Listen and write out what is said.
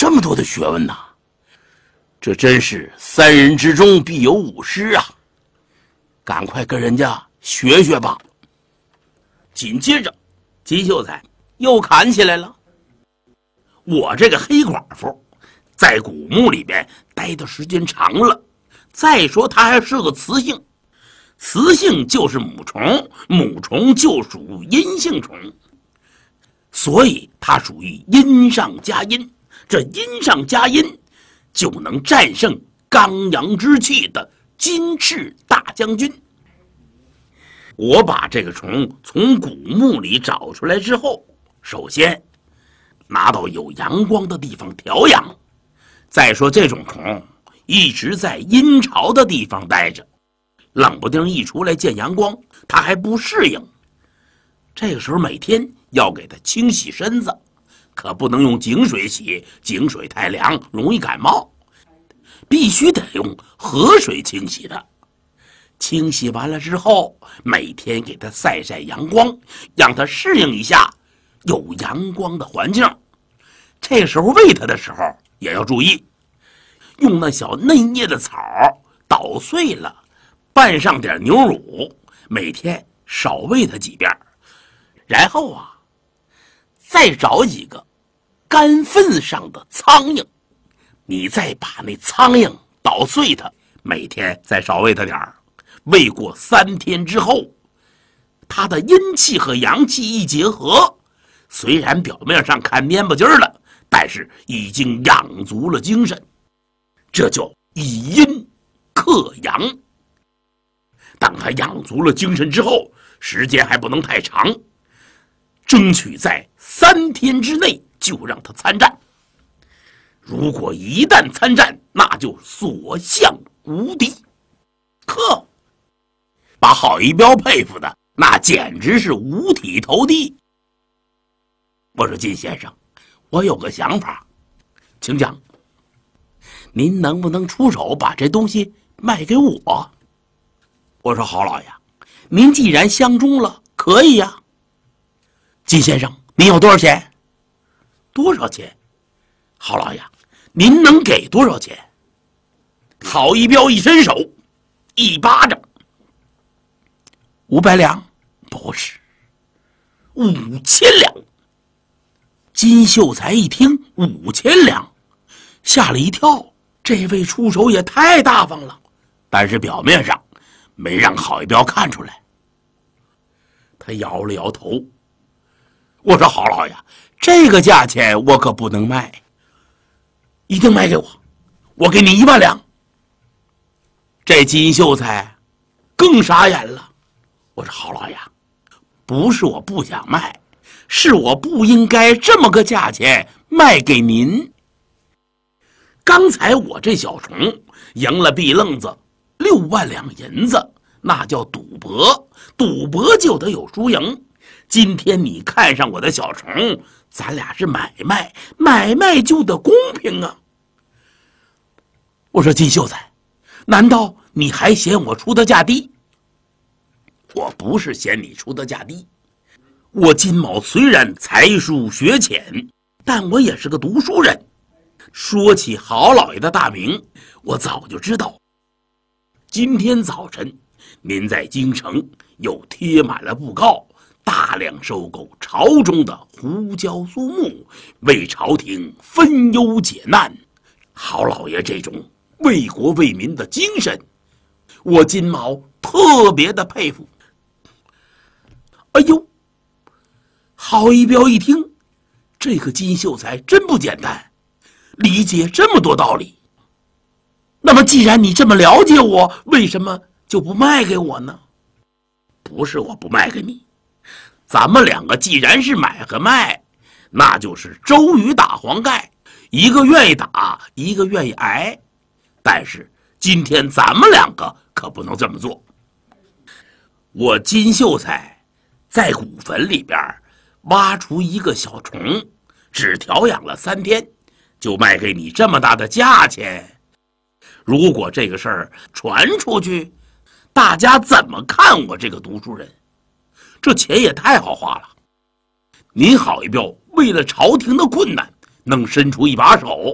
这么多的学问呐，这真是三人之中必有武师啊！赶快跟人家学学吧。紧接着，金秀才又侃起来了。我这个黑寡妇，在古墓里边待的时间长了，再说她还是个雌性，雌性就是母虫，母虫就属阴性虫，所以它属于阴上加阴。这阴上加阴，就能战胜刚阳之气的金翅大将军。我把这个虫从古墓里找出来之后，首先拿到有阳光的地方调养。再说这种虫一直在阴潮的地方待着，冷不丁一出来见阳光，它还不适应。这个时候每天要给它清洗身子，可不能用井水洗，井水太凉，容易感冒，必须得用河水清洗它。清洗完了之后，每天给它晒晒阳光，让它适应一下有阳光的环境。这时候喂它的时候也要注意，用那小嫩叶的草捣碎了，拌上点牛乳，每天少喂它几遍。然后啊，再找几个干粪上的苍蝇，你再把那苍蝇捣碎它，每天再少喂它点儿。喂过3天之后，它的阴气和阳气一结合，虽然表面上看蔫巴劲儿了，但是已经养足了精神。这叫以阴克阳。当它养足了精神之后，时间还不能太长，争取在3天之内就让它参战。如果一旦参战，那就所向无敌。呵，把郝一彪佩服的那简直是五体投地。我说金先生，我有个想法，请讲。您能不能出手把这东西卖给我？我说郝老爷，您既然相中了，可以呀。金先生，您要多少钱？多少钱？郝老爷，您能给多少钱？郝一彪一伸手，一巴掌。500两？不是，5000两。金秀才一听5000两，吓了一跳，这位出手也太大方了，但是表面上没让郝一彪看出来。他摇了摇头，我说郝老爷，这个价钱我可不能卖，一定卖给我，我给你1万两。这金秀才更傻眼了，我说郝老爷，不是我不想卖，是我不应该这么个价钱卖给您。刚才我这小虫赢了币愣子6万两银子，那叫赌博，赌博就得有输赢。今天你看上我的小虫，咱俩是买卖，买卖就得公平啊。我说金秀才，难道你还嫌我出的价低？我不是嫌你出的价低，我金某虽然才疏学浅，但我也是个读书人。说起郝老爷的大名，我早就知道。今天早晨您在京城又贴满了布告，大量收购朝中的胡椒苏木，为朝廷分忧解难。郝老爷这种为国为民的精神，我金毛特别的佩服。哎呦，郝一彪一听，这个金秀才真不简单，理解这么多道理。那么既然你这么了解我，为什么就不卖给我呢？不是我不卖给你，咱们两个既然是买和卖，那就是周瑜打黄盖，一个愿意打，一个愿意挨。但是今天咱们两个可不能这么做。我金秀才在古坟里边挖出一个小虫，只调养了3天，就卖给你这么大的价钱。如果这个事儿传出去，大家怎么看我这个读书人？这钱也太好花了。您郝一彪为了朝廷的困难，能伸出一把手，